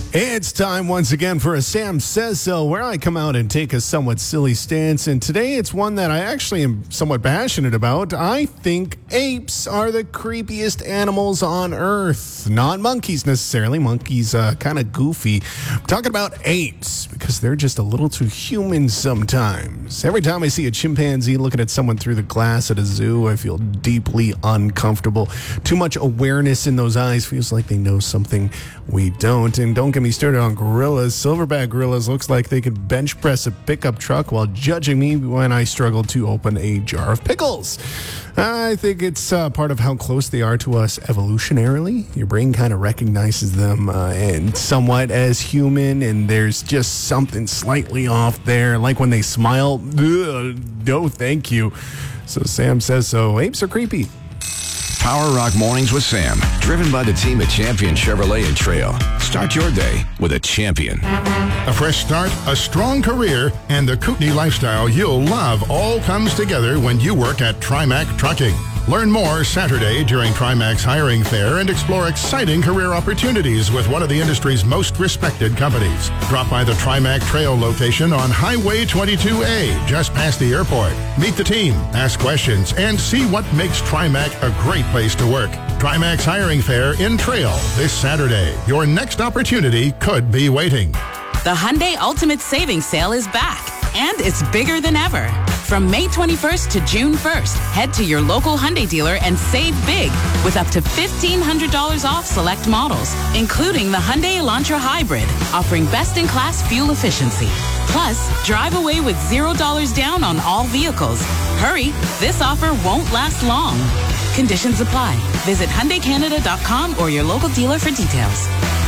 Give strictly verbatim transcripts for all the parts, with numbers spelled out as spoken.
It's time once again for a Sam Says So, where I come out and take a somewhat silly stance. And today it's one that I actually am somewhat passionate about. I think apes are the creepiest animals on Earth. Not monkeys necessarily. Monkeys uh, kind of goofy. I'm talking about apes because they're just a little too human sometimes. Every time I see a chimpanzee looking at someone through the glass at a zoo, I feel deeply uncomfortable. Too much awareness in those eyes. Feels like they know something we don't. And don't get me started on gorillas. Silverback gorillas looks like they could bench press a pickup truck while judging me when I struggle to open a jar of pickles. I think it's uh, part of how close they are to us evolutionarily. Your brain kind of recognizes them uh, and somewhat as human, and there's just something slightly off there, like when they smile. Ugh, no, thank you. So Sam Says So. Apes are creepy. Power Rock Mornings with Sam, driven by the team at Champion Chevrolet and Trail. Start your day with a Champion. A fresh start, a strong career, and the Kootenai lifestyle you'll love all comes together when you work at Trimac Trucking. Learn more Saturday during Trimac's hiring fair and explore exciting career opportunities with one of the industry's most respected companies. Drop by the Trimac Trail location on Highway twenty-two A, just past the airport. Meet the team, ask questions, and see what makes Trimac a great place to work. Trimac's hiring fair in Trail this Saturday. Your next opportunity could be waiting. The Hyundai Ultimate Savings Sale is back, and it's bigger than ever. From May twenty-first to June first, head to your local Hyundai dealer and save big with up to fifteen hundred dollars off select models, including the Hyundai Elantra Hybrid, offering best-in-class fuel efficiency. Plus, drive away with zero dollars down on all vehicles. Hurry, this offer won't last long. Conditions apply. Visit Hyundai Canada dot com or your local dealer for details.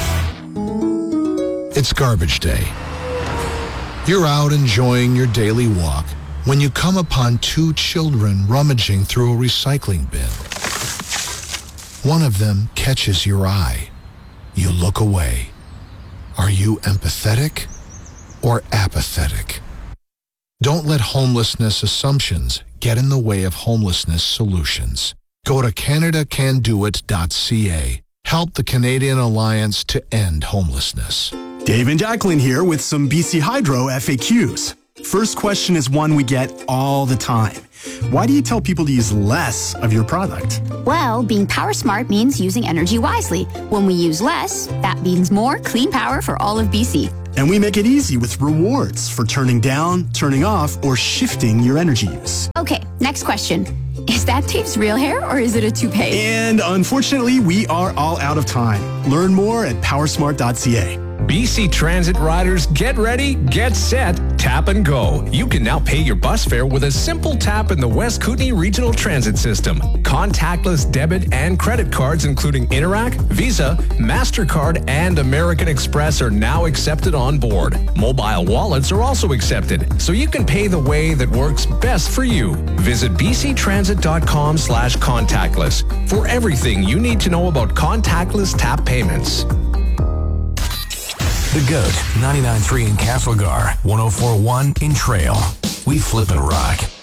It's garbage day. You're out enjoying your daily walk when you come upon two children rummaging through a recycling bin. One of them catches your eye. You look away. Are you empathetic or apathetic? Don't let homelessness assumptions get in the way of homelessness solutions. Go to Canada Can Do It dot C A. Help the Canadian Alliance to end homelessness. Dave and Jacqueline here with some B C Hydro F A Qs. First question is one we get all the time. Why do you tell people to use less of your product? Well, being power smart means using energy wisely. When we use less, that means more clean power for all of B C. And we make it easy with rewards for turning down, turning off, or shifting your energy use. Okay, next question. Is that Dave's real hair or is it a toupee? And unfortunately, we are all out of time. Learn more at power smart dot C A. B C Transit riders, get ready, get set, tap and go. You can now pay your bus fare with a simple tap in the West Kootenai Regional Transit System. Contactless debit and credit cards including Interac, Visa, MasterCard, and American Express are now accepted on board. Mobile wallets are also accepted, so you can pay the way that works best for you. Visit b c transit dot com slash contactless for everything you need to know about contactless tap payments. The Goat, ninety-nine point three in Castlegar, one oh four point one in Trail. We flip and rock.